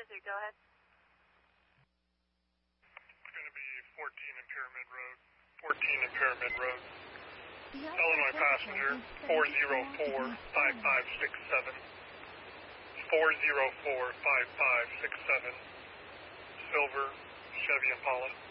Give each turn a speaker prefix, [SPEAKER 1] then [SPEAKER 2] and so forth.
[SPEAKER 1] Desert, go ahead.
[SPEAKER 2] It's going to be 14 in Pyramid Road. 14 in Pyramid Road. Illinois passenger, 404-5567. 404-5567. Silver Chevy Impala.